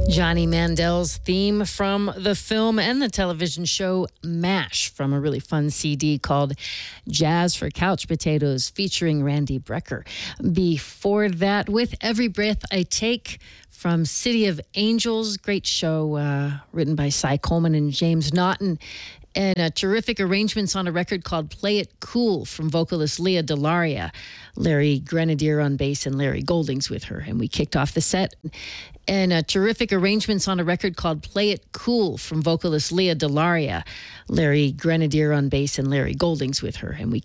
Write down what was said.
Johnny Mandel's theme from the film and the television show MASH from a really fun CD called Jazz for Couch Potatoes featuring Randy Brecker. Before that, With Every Breath I Take from City of Angels, great show written by Cy Coleman and James Naughton. And terrific arrangements on a record called Play It Cool from vocalist Leah Delaria. Larry Grenadier on bass and Larry Goldings with her. And we kicked off the set. And terrific arrangements on a record called Play It Cool from vocalist Leah Delaria. Larry Grenadier on bass and Larry Goldings with her. And we